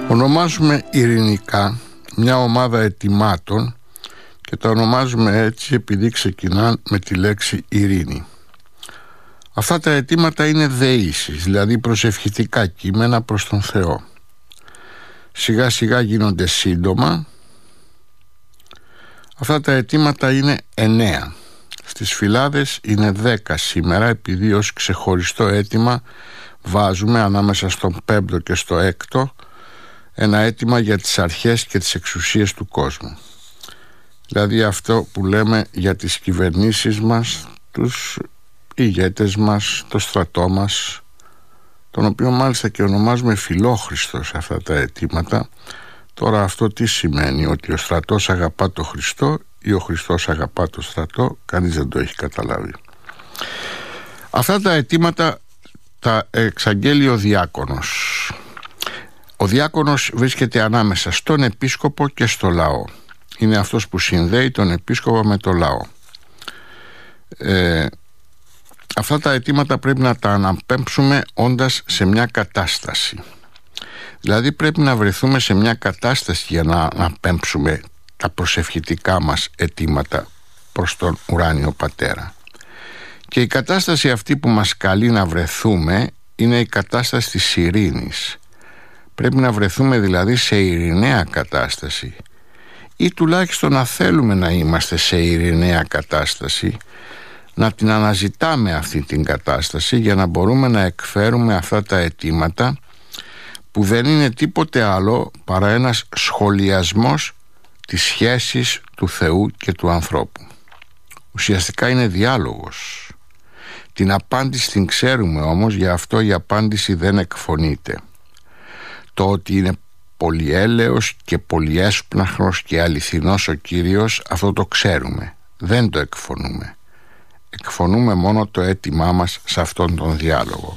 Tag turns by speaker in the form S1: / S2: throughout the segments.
S1: Ονομάζουμε ειρηνικά μια ομάδα αιτημάτων και τα ονομάζουμε έτσι επειδή ξεκινάν με τη λέξη ειρήνη. Αυτά τα αιτήματα είναι δεήσεις, δηλαδή προσευχητικά κείμενα προς τον Θεό. Σιγά σιγά γίνονται σύντομα. Αυτά τα αιτήματα είναι 9. Στις φυλάδες είναι 10 σήμερα, επειδή ως ξεχωριστό αίτημα βάζουμε ανάμεσα στον 5ο και στο 6ο ένα αίτημα για τις αρχές και τις εξουσίες του κόσμου. Δηλαδή αυτό που λέμε για τις κυβερνήσεις μας, τους ηγέτες μας, το στρατό μας, τον οποίο μάλιστα και ονομάζουμε φιλόχριστο σε αυτά τα αιτήματα. Τώρα αυτό τι σημαίνει? Ότι ο στρατός αγαπά το Χριστό ή ο Χριστός αγαπά το στρατό? Κανείς δεν το έχει καταλάβει. Αυτά τα αιτήματα τα εξαγγέλει ο διάκονος. Ο διάκονος βρίσκεται ανάμεσα στον επίσκοπο και στο λαό. Είναι αυτός που συνδέει τον επίσκοπο με το λαό. Αυτά τα αιτήματα πρέπει να τα αναπέμψουμε όντας σε μια κατάσταση. Δηλαδή πρέπει να βρεθούμε σε μια κατάσταση για να αναπέμψουμε τα προσευχητικά μας αιτήματα προς τον ουράνιο Πατέρα. Και η κατάσταση αυτή που μας καλεί να βρεθούμε είναι η κατάσταση της ειρήνης. Πρέπει να βρεθούμε δηλαδή σε ειρηναία κατάσταση, ή τουλάχιστον να θέλουμε να είμαστε σε ειρηναία κατάσταση, να την αναζητάμε αυτή την κατάσταση για να μπορούμε να εκφέρουμε αυτά τα αιτήματα που δεν είναι τίποτε άλλο παρά ένας σχολιασμός της σχέσης του Θεού και του ανθρώπου. Ουσιαστικά είναι διάλογος. Την απάντηση την ξέρουμε όμως, γι' αυτό η απάντηση δεν εκφωνείται. Το ότι είναι πολυέλεος και πολυέσπναχνος και αληθινός ο Κύριος, αυτό το ξέρουμε. Δεν το εκφωνούμε. Εκφωνούμε μόνο το αίτημά μας σε αυτόν τον διάλογο.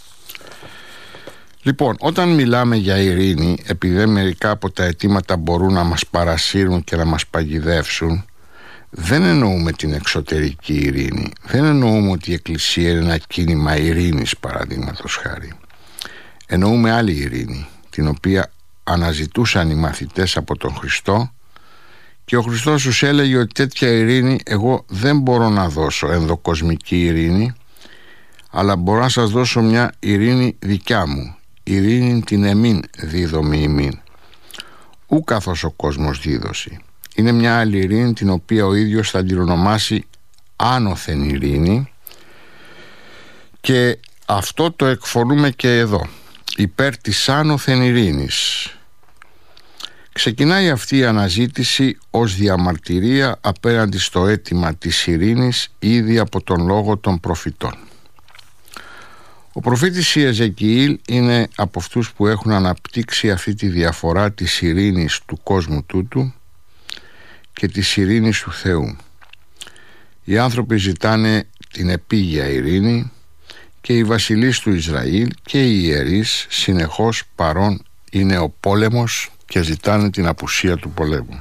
S1: Λοιπόν, όταν μιλάμε για ειρήνη, επειδή μερικά από τα αιτήματα μπορούν να μας παρασύρουν και να μας παγιδεύσουν, δεν εννοούμε την εξωτερική ειρήνη. Δεν εννοούμε ότι η Εκκλησία είναι ένα κίνημα ειρήνης, παραδείγματος χάρη. Εννοούμε άλλη ειρήνη, την οποία αναζητούσαν οι μαθητές από τον Χριστό, και ο Χριστός τους έλεγε ότι τέτοια ειρήνη εγώ δεν μπορώ να δώσω, ενδοκοσμική ειρήνη, αλλά μπορώ να σας δώσω μια ειρήνη δικιά μου, ειρήνη την εμήν δίδομη ημίν, ου καθώς ο κόσμος δίδωση. Είναι μια άλλη ειρήνη την οποία ο ίδιος θα την ονομάσει άνωθεν ειρήνη, και αυτό το εκφωνούμε και εδώ, υπέρ της άνωθεν ειρήνης. Ξεκινάει αυτή η αναζήτηση ως διαμαρτυρία απέναντι στο αίτημα της ειρήνης ήδη από τον λόγο των προφητών. Ο προφήτης Ιεζεκιήλ είναι από αυτούς που έχουν αναπτύξει αυτή τη διαφορά της ειρήνης του κόσμου τούτου και της ειρήνης του Θεού. Οι άνθρωποι ζητάνε την επίγεια ειρήνη και οι βασιλείς του Ισραήλ και οι ιερείς συνεχώς παρόν είναι ο πόλεμος και ζητάνε την απουσία του πολέμου.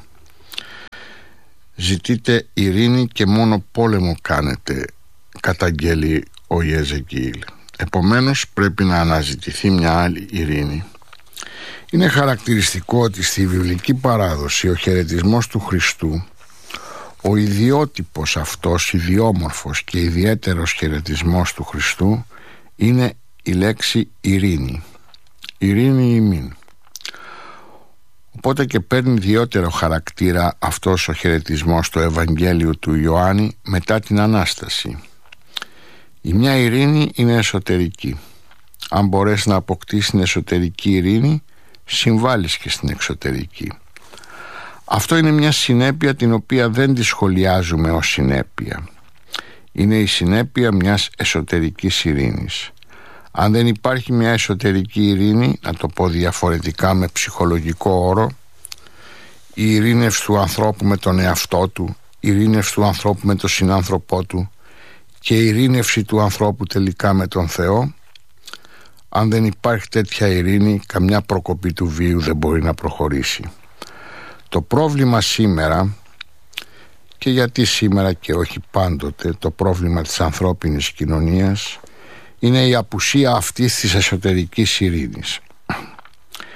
S1: Ζητείτε ειρήνη και μόνο πόλεμο κάνετε, καταγγέλει ο Ιεζεκιήλ. Επομένως πρέπει να αναζητηθεί μια άλλη ειρήνη. Είναι χαρακτηριστικό ότι στη βιβλική παράδοση ο χαιρετισμός του Χριστού, ο ιδιότυπος αυτός, ιδιόμορφος και ιδιαίτερος χαιρετισμός του Χριστού, είναι η λέξη ειρήνη. Ειρήνη ημίν. Οπότε και παίρνει ιδιαίτερο χαρακτήρα αυτός ο χαιρετισμός στο Ευαγγέλιο του Ιωάννη μετά την Ανάσταση. Η μια ειρήνη είναι εσωτερική. Αν μπορέσει να αποκτήσει την εσωτερική ειρήνη, συμβάλλεις και στην εξωτερική. Αυτό είναι μια συνέπεια την οποία δεν τη σχολιάζουμε ως συνέπεια. Είναι η συνέπεια μιας εσωτερικής ειρήνης. Αν δεν υπάρχει μια εσωτερική ειρήνη, να το πω διαφορετικά με ψυχολογικό όρο, η ειρήνευση του ανθρώπου με τον εαυτό του, η ειρήνευση του ανθρώπου με τον συνάνθρωπό του και η ειρήνευση του ανθρώπου τελικά με τον Θεό, αν δεν υπάρχει τέτοια ειρήνη, καμιά προκοπή του βίου δεν μπορεί να προχωρήσει. Το πρόβλημα σήμερα, και γιατί σήμερα και όχι πάντοτε, το πρόβλημα της ανθρώπινης κοινωνίας είναι η απουσία αυτής της εσωτερικής ειρήνης.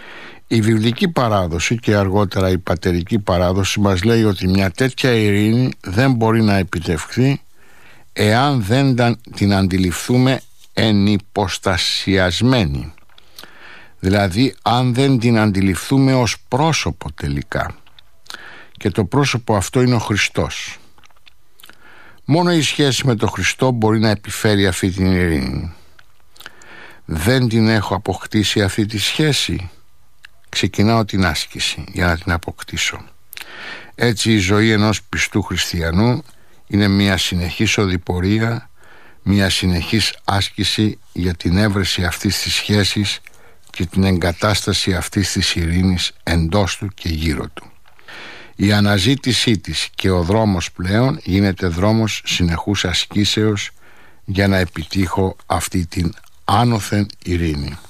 S1: Η βιβλική παράδοση και αργότερα η πατερική παράδοση μας λέει ότι μια τέτοια ειρήνη δεν μπορεί να επιτευχθεί εάν δεν την αντιληφθούμε ενυποστασιασμένη. Δηλαδή αν δεν την αντιληφθούμε ως πρόσωπο τελικά. Και το πρόσωπο αυτό είναι ο Χριστός. Μόνο η σχέση με τον Χριστό μπορεί να επιφέρει αυτή την ειρήνη. Δεν την έχω αποκτήσει αυτή τη σχέση. Ξεκινάω την άσκηση για να την αποκτήσω. Έτσι η ζωή ενός πιστού χριστιανού είναι μια συνεχής οδηπορία, μια συνεχής άσκηση για την έβρεση αυτής της σχέσης και την εγκατάσταση αυτής της ειρήνης εντός του και γύρω του. Η αναζήτησή της και ο δρόμος πλέον γίνεται δρόμος συνεχούς ασκήσεως για να επιτύχω αυτή την άνωθεν ειρήνη.